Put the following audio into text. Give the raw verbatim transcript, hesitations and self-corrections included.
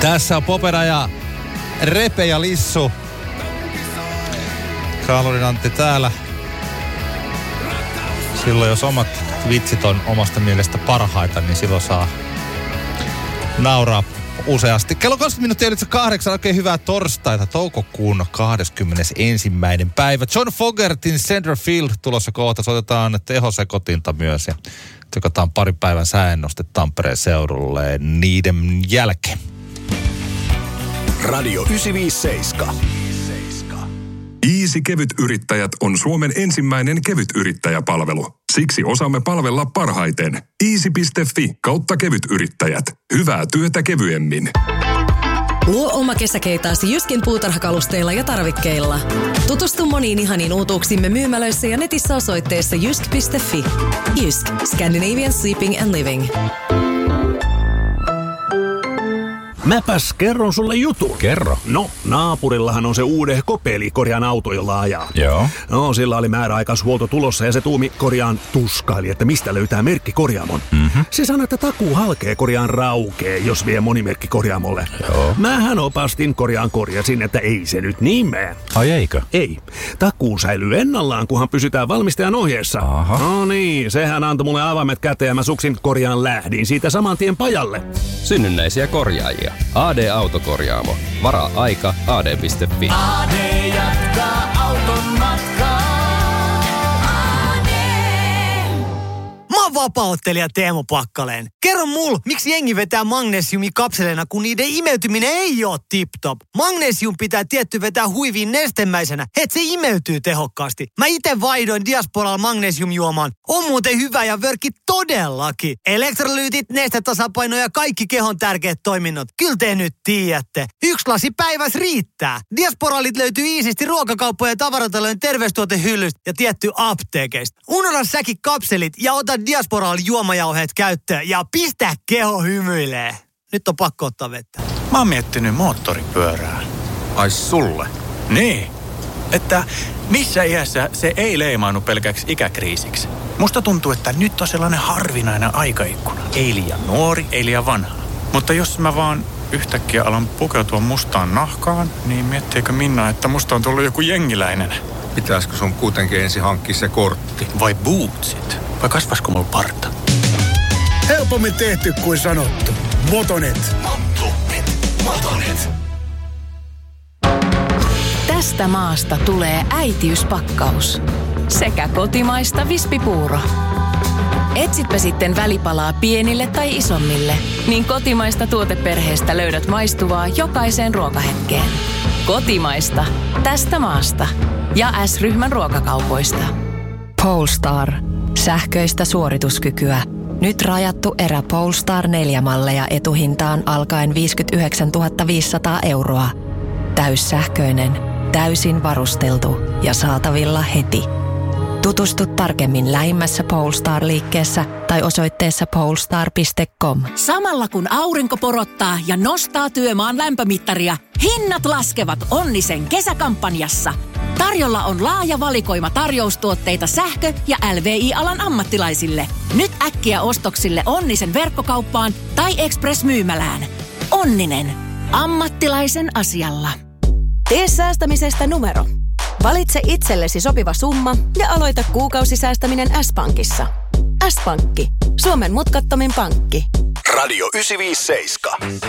Tässä on Popera ja Repe ja Lissu. Kaalorin Antti täällä. Silloin jos omat vitsit on omasta mielestä parhaita, niin silloin saa nauraa useasti. Kello kaksikymmentä minuuttia ylitse kahdeksan. Oikein hyvää torstaita, toukokuun kahdeskymmenesensimmäinen päivä. John Fogertin Centerfield tulossa kohta. Soitetaan tehosekotinta myös ja tsekataan pari päivän sääennoste Tampereen seudulle niiden jälkeen. Radio yhdeksänsataaviisikymmentäseitsemän. Easy Kevyt Yrittäjät on Suomen ensimmäinen kevytyrittäjäpalvelu. Siksi osaamme palvella parhaiten. easy piste fi kautta kevytyrittäjät. Hyvää työtä kevyemmin. Luo oma kesäkeitaasi Jyskin puutarhakalusteilla ja tarvikkeilla. Tutustu moniin ihaniin uutuuksimme myymälöissä ja netissä osoitteessa jysk piste fi. Jysk. Scandinavian Sleeping and Living. Mäpäs kerron sulle jutun. Kerro. No, naapurillahan on se uudehko peli korjaan auto, jolla ajaa. Joo. No, sillä oli määräaikaishuolto tulossa ja se tuumi korjaan tuskaili, että mistä löytää merkki korjaamon. Mm-hmm. Se sanoi, että takuu halkee korjaan raukee, jos vie monimerkki korjaamolle. Joo. Mähän opastin korjaan korjasin, että ei se nyt niin mene. Ai eikö? Ei. Takuu säilyy ennallaan, kunhan pysytään valmistajan ohjeessa. Aha. No niin, sehän antoi mulle avaimet käteen ja mä suksin korjaan lähdin siitä saman tien pajalle. Synnynnäisiä korjaajia. A D-autokorjaamo. Varaa aika a d piste fi. A D jatkaa auton matkaa. A D. Mä oon vapaa-ottelija Teemu Pakkaleen. Kerro mul, miksi jengi vetää magnesiumikapseleina, kun niiden imeytyminen ei oo tip-top. Magnesium pitää tietty vetää huiviin nestemäisenä, et se imeytyy tehokkaasti. Mä ite vaihdoin Diasporalla magnesiumjuomaan. On muuten hyvä ja vörkki todellakin. Elektrolyytit, nestetasapaino ja kaikki kehon tärkeät toiminnot. Kyllä te nyt tiedätte. Yksi lasi päivässä riittää. Diasporalit löytyy iisisti ruokakauppojen ja tavaratalojen terveystuotehyllystä ja tietty apteekeista. Unohda säkin kapselit ja ota Diasporal juomajauheet käyttöön ja pistä keho hymyilee. Nyt on pakko ottaa vettä. Mä oon miettinyt moottoripyörää. Ai sulle? Niin, että missä iässä se ei leimaannu pelkäksi ikäkriisiksi. Musta tuntuu, että nyt on sellainen harvinainen aikaikkuna. Ei liian nuori, ei liian vanha. Mutta jos mä vaan yhtäkkiä alan pukeutua mustaan nahkaan, niin miettiikö Minna, että musta on tullut joku jengiläinen? Pitäisikö sun kuitenkin ensin hankkia se kortti? Vai bootsit? Vai kasvasko mulla parta? Helpommin tehty kuin sanottu. Motonet. Motonet. Motonet. Tästä maasta tulee äitiyspakkaus. Sekä kotimaista vispipuuro. Etsitpä sitten välipalaa pienille tai isommille, niin kotimaista tuoteperheestä löydät maistuvaa jokaiseen ruokahetkeen. Kotimaista. Tästä maasta. Ja S-ryhmän ruokakaupoista. Polestar. Sähköistä suorituskykyä. Nyt rajattu erä Polestar neljä malleja etuhintaan alkaen viisikymmentäyhdeksäntuhatta viisisataa euroa. Täyssähköinen, täysin varusteltu ja saatavilla heti. Tutustu tarkemmin lähimmässä Polestar-liikkeessä tai osoitteessa polestar piste com. Samalla kun aurinko porottaa ja nostaa työmaan lämpömittaria, hinnat laskevat Onnisen kesäkampanjassa. Tarjolla on laaja valikoima tarjoustuotteita sähkö- ja L V I-alan ammattilaisille. Nyt äkkiä ostoksille Onnisen verkkokauppaan tai Express-myymälään. Onninen. Ammattilaisen asialla. Tee säästämisestä numero. Valitse itsellesi sopiva summa ja aloita kuukausisäästäminen S-Pankissa. S-Pankki. Suomen mutkattomin pankki. Radio yhdeksänsataaviisikymmentäseitsemän.